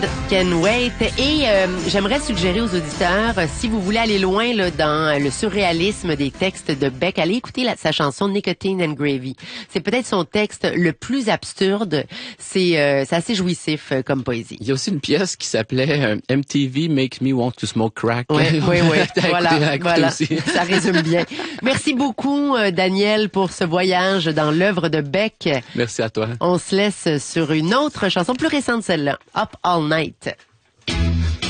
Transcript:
Can Wait. Et j'aimerais suggérer aux auditeurs, si vous voulez aller loin là, dans le surréalisme des textes de Beck, allez écouter sa chanson Nicotine and Gravy. C'est peut-être son texte le plus absurde. C'est assez jouissif comme poésie. Il y a aussi une pièce qui s'appelait MTV Makes Me Want to Smoke Crack. Oui. Voilà. Aussi. Ça résume bien. Merci beaucoup, Daniel, pour ce voyage dans l'œuvre de Beck. Merci à toi. On se laisse sur une autre chanson plus récente, celle-là, Up All Night.